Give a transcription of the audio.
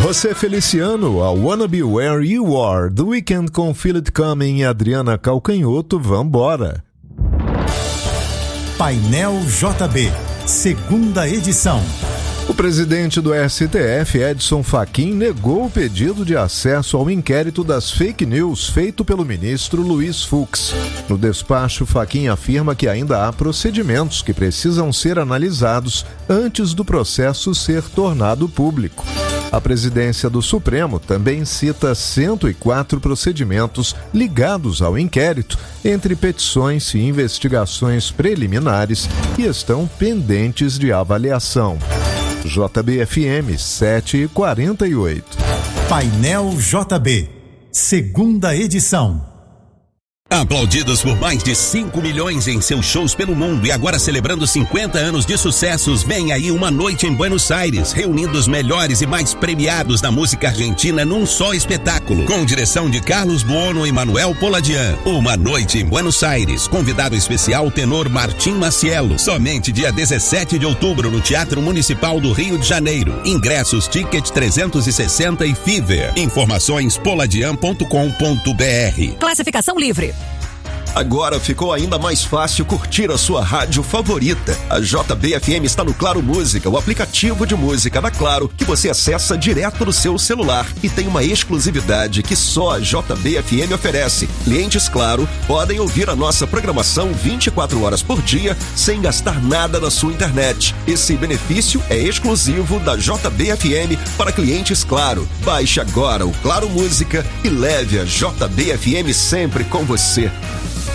José Feliciano, a Wanna Be Where You Are, The Weeknd com Feel It Coming e Adriana Calcanhoto, vambora. Painel JB, segunda edição. O presidente do STF, Edson Fachin, negou o pedido de acesso ao inquérito das fake news feito pelo ministro Luiz Fux. No despacho, Fachin afirma que ainda há procedimentos que precisam ser analisados antes do processo ser tornado público. A presidência do Supremo também cita 104 procedimentos ligados ao inquérito, entre petições e investigações preliminares que estão pendentes de avaliação. JBFM 7h48. Painel JB, segunda edição. Aplaudidos por mais de 5 milhões em seus shows pelo mundo e agora celebrando 50 anos de sucessos, vem aí uma noite em Buenos Aires, reunindo os melhores e mais premiados da música argentina num só espetáculo. Com direção de Carlos Buono e Manuel Poladian. Uma noite em Buenos Aires, convidado especial o tenor Martim Macielo. Somente dia 17 de outubro no Teatro Municipal do Rio de Janeiro. Ingressos, Ticket 360 e Fever. Informações poladian.com.br. Classificação livre. Agora ficou ainda mais fácil curtir a sua rádio favorita. A JBFM está no Claro Música, o aplicativo de música da Claro, que você acessa direto no seu celular e tem uma exclusividade que só a JBFM oferece. Clientes Claro podem ouvir a nossa programação 24 horas por dia sem gastar nada na sua internet. Esse benefício é exclusivo da JBFM para clientes Claro. Baixe agora o Claro Música e leve a JBFM sempre com você.